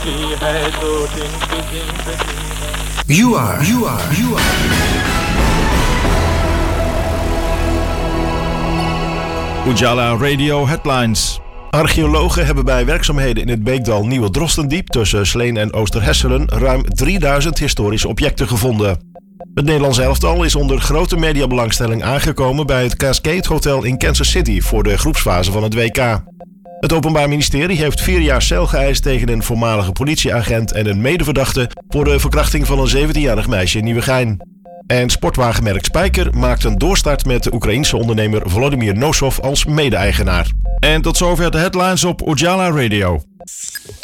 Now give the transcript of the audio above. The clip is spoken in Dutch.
खुशी है दो दिन की जिंदगी। You are. Ujala Radio Headlines. Archeologen hebben bij werkzaamheden in het beekdal Nieuwe Drostendiep tussen Sleen en Oosterhesselen ruim 3000 historische objecten gevonden. Het Nederlands elftal is onder grote mediabelangstelling aangekomen bij het Cascade Hotel in Kansas City voor de groepsfase van het WK. Het Openbaar Ministerie heeft 4 jaar cel geëist tegen een voormalige politieagent en een medeverdachte voor de verkrachting van een 17-jarig meisje in Nieuwegein. En sportwagenmerk Spijker maakt een doorstart met de Oekraïense ondernemer Volodymyr Nosov als mede-eigenaar. En tot zover de headlines op Ujala Radio.